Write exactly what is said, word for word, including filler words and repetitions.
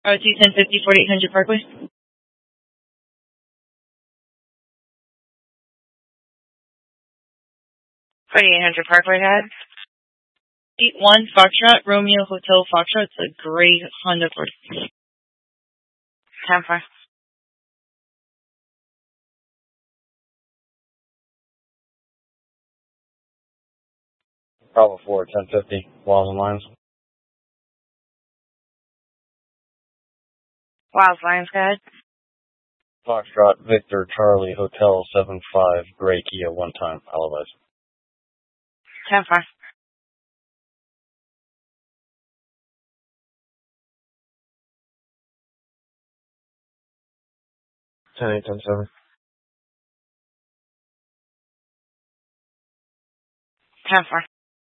R T ten fifty forty-eight hundred Parkway. forty-eight hundred Parkway had. eight one Foxtrot, Romeo Hotel Foxtrot. It's a gray Honda Accord. ten four. Bravo four, ten fifty, Walls and Lines. Walls Lines, go ahead. Foxtrot, Victor, Charlie, Hotel, seven five, Gray Kia, one time, alibis. ten four. ten eight, ten seven. ten four.